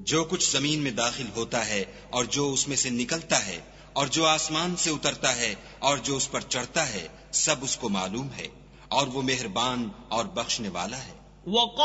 जो कुछ जमीन में दाखिल होता है और जो उसमें से निकलता है और जो आसमान से उतरता है और जो उस पर चढ़ता है, सब उसको मालूम है और वो मेहरबान और बख्शने वाला है।